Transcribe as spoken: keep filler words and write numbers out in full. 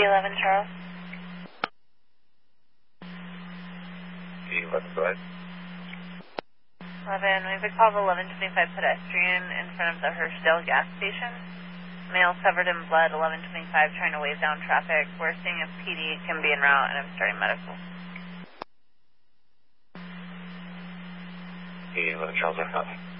eleven Charles. E eleven, go ahead. eleven, we've been called eleven twenty-five pedestrian in front of the Hirschdale gas station. Male covered in blood, eleven twenty-five, trying to wave down traffic. We're seeing if P D can be en route, and I'm starting medical. E eleven Charles, I copy.